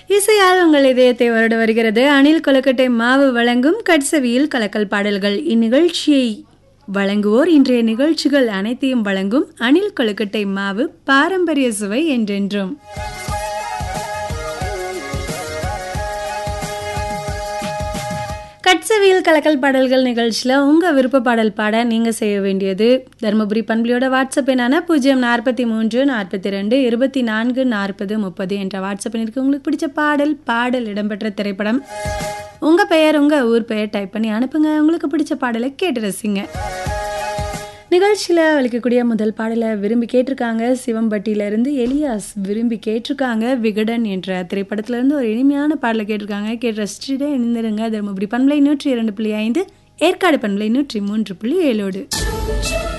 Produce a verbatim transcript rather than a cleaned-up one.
இசையால் உங்கள் இதயத்தை வருட வருகிறது அணில் கொழுக்கட்டை மாவு வழங்கும் கட்சவியில் கலக்கல் பாடல்கள். இந்நிகழ்ச்சியை வழங்குவோர் இன்றைய நிகழ்ச்சிகள் அனைத்தையும் வழங்கும் அணில் கொழுக்கட்டை மாவு, பாரம்பரிய சுவை என்றென்றும். கட்சவியில் கலக்கல் பாடல்கள் நிகழ்ச்சியில் உங்கள் விருப்ப பாடல் பாட நீங்கள் செய்ய வேண்டியது தருமபுரி பண்பலையோட வாட்ஸ்அப் எண்ணான பூஜ்ஜியம் நாற்பத்தி மூன்று நாற்பத்தி ரெண்டு இருபத்தி நான்கு நாற்பது முப்பது என்ற வாட்ஸ்அப் எண்ணிற்கு உங்களுக்கு பிடிச்ச பாடல் பாடல் இடம்பெற்ற திரைப்படம் உங்கள் பெயர் உங்கள் ஊர் பெயர் டைப் பண்ணி அனுப்புங்க. உங்களுக்கு பிடிச்ச பாடலை கேட்டு ரசிங்க. நிகழ்ச்சியில் வலிக்கக்கூடிய முதல் பாடலை விரும்பி கேட்டிருக்காங்க சிவம்பட்டியிலேருந்து எலியாஸ். விரும்பி கேட்டிருக்காங்க விகடன் என்ற திரைப்படத்திலேருந்து ஒரு இனிமையான பாடலை கேட்டிருக்காங்க. கேட்டு ரசிச்சுட்டே இணைந்திருங்க. தருமபுரி பண்பலை நூற்றி இரண்டு புள்ளி ஐந்து, ஏற்காடு பண்பலை நூற்றி மூன்று புள்ளி ஏழோடு.